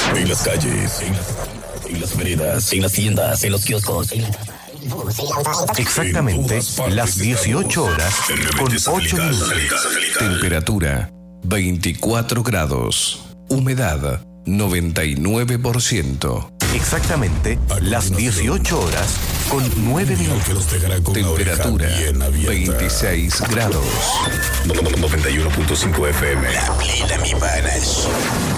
En las calles, en las veredas, en las tiendas, en los kioscos, Exactamente las 18 horas con 8 minutos. Temperatura 24 grados. Humedad 99%. Exactamente las 18 horas con 9 minutos. Temperatura 26 grados. 91.5 FM. La mi panas.